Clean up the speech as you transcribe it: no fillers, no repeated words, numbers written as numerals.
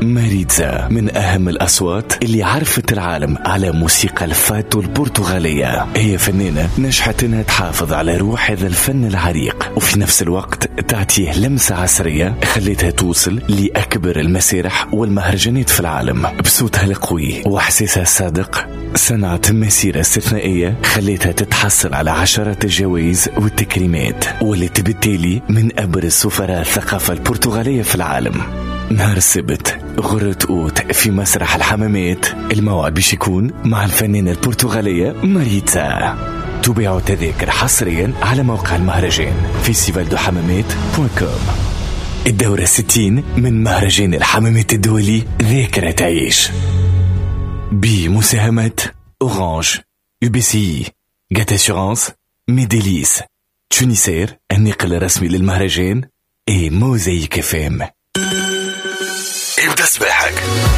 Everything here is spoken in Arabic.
ماريتزا من أهم الأصوات اللي عرفت العالم على موسيقى الفاتو البرتغالية. هي فنانة نجحت انها تحافظ على روح هذا الفن العريق، وفي نفس الوقت تعطيه لمسة عصرية خليتها توصل لأكبر المسارح والمهرجانات في العالم. بصوتها القوي وإحساسها الصادق صنعت مسيرة استثنائية خليتها تتحصل على عشرات الجوائز والتكريمات، والتي بالتالي من أبرز سفراء الثقافة البرتغالية في العالم. نهار السبت غرة أوت في مسرح الحمامات، الموعد باش يكون مع الفنانة البرتغالية ماريتزا. تباع تذاكر حصريا على موقع المهرجان festivaldohammamat.com. الدورة 60 من مهرجان الحمامات الدولي ذاكرة تعيش بمساهمة أورانج، UBCI، جات أسيورانس، ميديليس، تونيسير الناقل الرسمي للمهرجان، موزايك FM. ابدأ صباحك.